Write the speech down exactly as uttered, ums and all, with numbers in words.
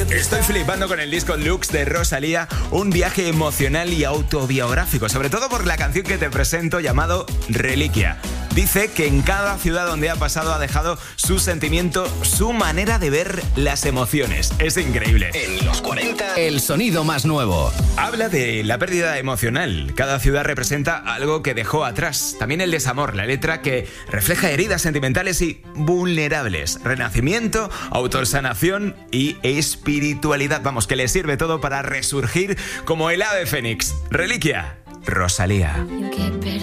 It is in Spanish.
Estoy flipando con el disco Lux de Rosalía, un viaje emocional y autobiográfico, sobre todo por la canción que te presento llamado Reliquia. Dice que en cada ciudad donde ha pasado ha dejado su sentimiento, su manera de ver las emociones. Es increíble. En los cuarenta, el sonido más nuevo. Habla de la pérdida emocional. Cada ciudad representa algo que dejó atrás. También el desamor, la letra que refleja heridas sentimentales y vulnerables. Renacimiento, autosanación y espiritualidad. Vamos, que le sirve todo para resurgir como el ave fénix. Reliquia, Rosalía.